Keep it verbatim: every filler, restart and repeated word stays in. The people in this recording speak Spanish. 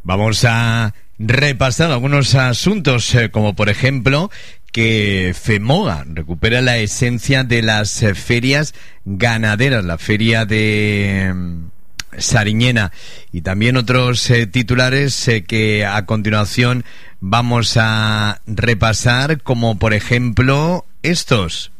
Vamos a repasar algunos asuntos, eh, como por ejemplo que FEMOGA recupera la esencia de las eh, ferias ganaderas, la feria de eh, Sariñena, y también otros eh, titulares eh, que a continuación vamos a repasar, como por ejemplo estos.